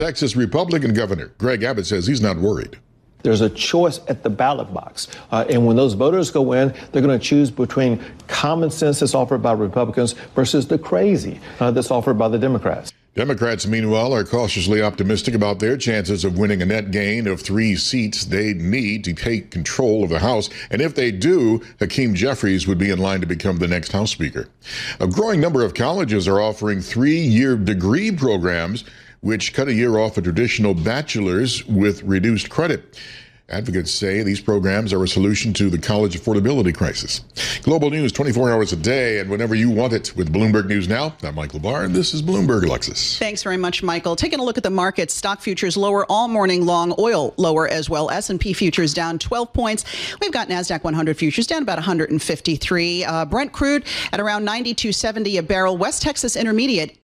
Texas Republican Governor Greg Abbott says he's not worried. There's a choice at the ballot box. And when those voters go in, they're going to choose between common sense that's offered by Republicans versus the crazy that's offered by the Democrats. Democrats, meanwhile, are cautiously optimistic about their chances of winning a net gain of 3 seats they need to take control of the House. And if they do, Hakeem Jeffries would be in line to become the next House Speaker. A growing number of colleges are offering 3-year degree programs which cut a year off a traditional bachelor's with reduced credit. Advocates say these programs are a solution to the college affordability crisis. Global news 24 hours a day and whenever you want it with Bloomberg News Now. I'm Michael Barr, and this is Bloomberg, Alexis. Thanks very much, Michael. Taking a look at the markets, stock futures lower all morning long, oil lower as well. S&P futures down 12 points. We've got NASDAQ 100 futures down about 153. Brent crude at around $92.70 a barrel. West Texas Intermediate